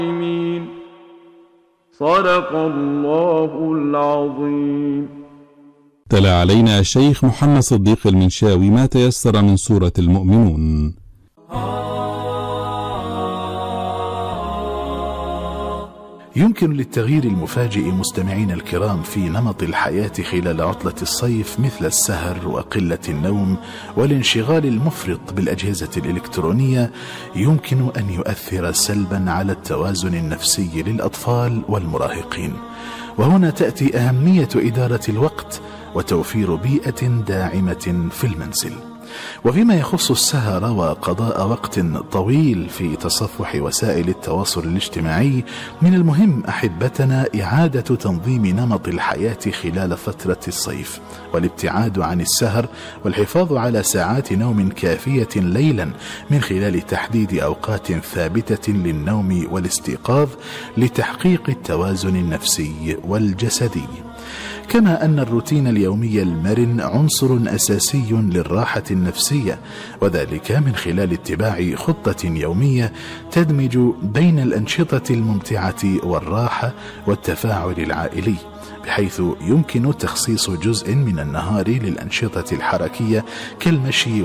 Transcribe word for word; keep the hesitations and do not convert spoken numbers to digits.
صدق الله العظيم. تلا علينا الشيخ محمد صديق المنشاوي ما تيسر من سورة المؤمنون. يمكن للتغيير المفاجئ مستمعين الكرام في نمط الحياة خلال عطلة الصيف مثل السهر وقلة النوم والانشغال المفرط بالأجهزة الإلكترونية، يمكن أن يؤثر سلبا على التوازن النفسي للأطفال والمراهقين. وهنا تأتي أهمية إدارة الوقت وتوفير بيئة داعمة في المنزل. وفيما يخص السهر وقضاء وقت طويل في تصفح وسائل التواصل الاجتماعي، من المهم أحبتنا إعادة تنظيم نمط الحياة خلال فترة الصيف، والابتعاد عن السهر والحفاظ على ساعات نوم كافية ليلا من خلال تحديد أوقات ثابتة للنوم والاستيقاظ لتحقيق التوازن النفسي والجسدي. كما أن الروتين اليومي المرن عنصر أساسي للراحة النفسية، وذلك من خلال اتباع خطة يومية تدمج بين الأنشطة الممتعة والراحة والتفاعل العائلي، بحيث يمكن تخصيص جزء من النهار للأنشطة الحركية كالمشي